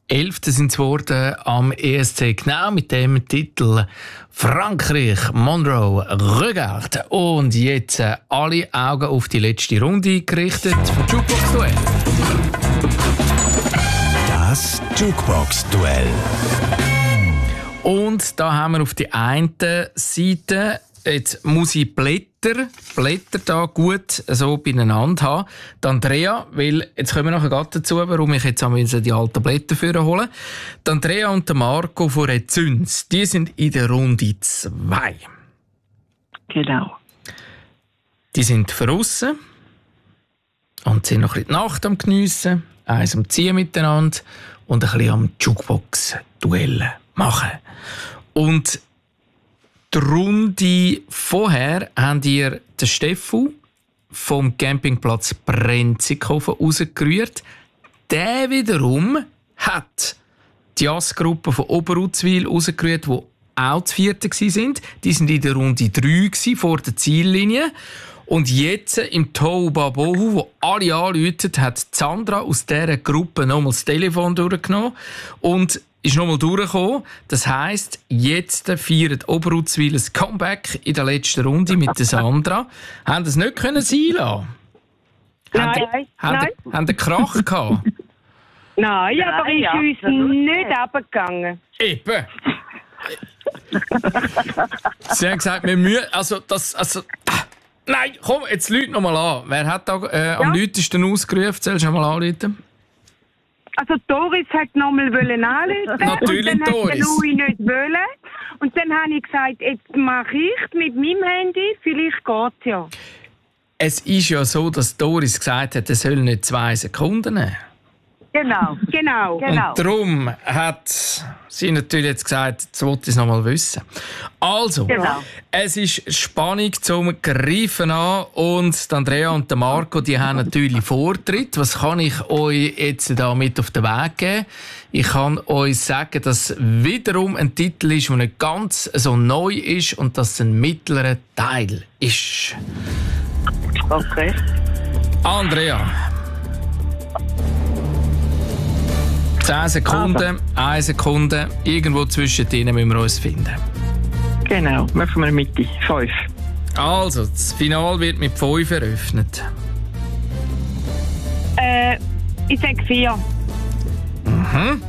11. sind es geworden am ESC, genau mit dem Titel Frankreich, Monroe, Regarde. Und jetzt alle Augen auf die letzte Runde gerichtet vom Jukebox-Duell. Das Jukebox-Duell. Und da haben wir auf der einen Seite, jetzt muss ich Blätter da gut so beieinander haben. Die Andrea, weil jetzt kommen wir nachher gerade dazu, warum ich jetzt die alten Blätter führen hole. Die Andrea und der Marco von Rezüns, die sind in der Runde 2. Genau. Die sind draussen und sind noch ein bisschen die Nacht am Geniessen, eins am Ziehen miteinander und ein bisschen am Jukebox-Duell machen. Und die Runde vorher habt ihr den Steffu vom Campingplatz Brenzikofen rausgerührt. Der wiederum hat die Jazzgruppe von Oberutzwil rausgerührt, die auch das 4. waren. Die waren in der Runde 3 vor der Ziellinie. Und jetzt im Toubabohu, wo alle anrufen, hat Sandra aus dieser Gruppe nochmal das Telefon durchgenommen und ist nochmal durchgekommen. Das heisst, jetzt feiert Oberutzwil ein Comeback in der letzten Runde mit der Sandra. Haben das nicht sein lassen? Nein. Haben einen Krach gehabt? Nein, aber ist uns nicht runtergegangen. Eben. Sie haben gesagt, wir müssen... Nein, komm, jetzt lüt noch mal an. Wer hat da am lautesten ausgerufen? Sollst du mal anrufen? Also Doris hat nochmal anrufen. Natürlich, und dann Doris. hat Louis nicht wollen. Und dann habe ich gesagt, jetzt mache ich mit meinem Handy, vielleicht geht es ja. Es ist ja so, dass Doris gesagt hat, er soll nicht 2 Sekunden nehmen. Genau. Und darum hat sie natürlich jetzt gesagt, jetzt wollte ich es noch mal wissen. Also, Es ist Spannung zum Greifen an und Andrea und Marco, die haben natürlich Vortritt. Was kann ich euch jetzt da mit auf den Weg geben? Ich kann euch sagen, dass wiederum ein Titel ist, der nicht ganz so neu ist und dass es ein mittlerer Teil ist. Okay. Andrea. 10 Sekunden, 1 Sekunde, irgendwo zwischen denen müssen wir uns finden. Genau, machen wir Mitte. 5. Also, das Finale wird mit 5 eröffnet. Ich sage 4. Mhm.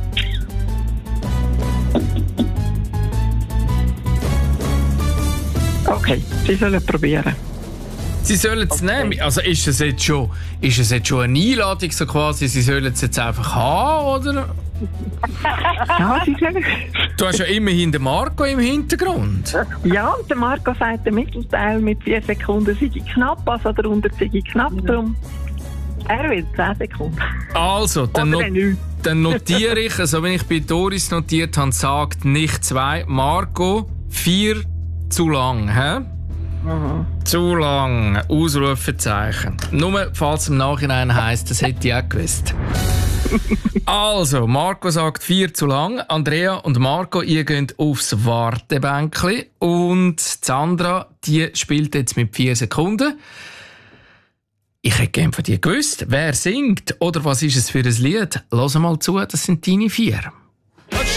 Okay, Sie sollen probieren. Sie sollen es nehmen. Also ist es jetzt schon eine Einladung, so quasi, Sie sollen es jetzt einfach haben, oder? Ja, Sie sollen. Du hast ja immerhin den Marco im Hintergrund. Ja, und der Marco sagt, der Mittelteil mit 4 Sekunden sei knapp, also darunter sei knapp drum. Er will 10 Sekunden. Also, dann notiere ich, also wenn ich bei Doris notiert habe, sagt nicht 2, Marco, 4 zu lang, hä? Mhm. Zu lang. Ausrufezeichen. Nur falls es im Nachhinein heisst, das hätte ich auch gewusst. Also, Marco sagt 4 zu lang. Andrea und Marco, ihr geht aufs Wartebänkli. Und Sandra, die spielt jetzt mit 4 Sekunden. Ich hätte gerne von dir gewusst, wer singt oder was ist es für ein Lied. Lass mal zu, das sind deine 4.